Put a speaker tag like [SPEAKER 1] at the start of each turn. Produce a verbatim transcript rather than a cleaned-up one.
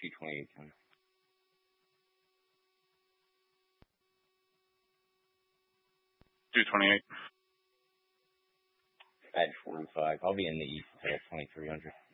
[SPEAKER 1] two twenty-eight, Tony.
[SPEAKER 2] two twenty-eight.
[SPEAKER 1] I had four and five. I'll be in the East until twenty-three hundred.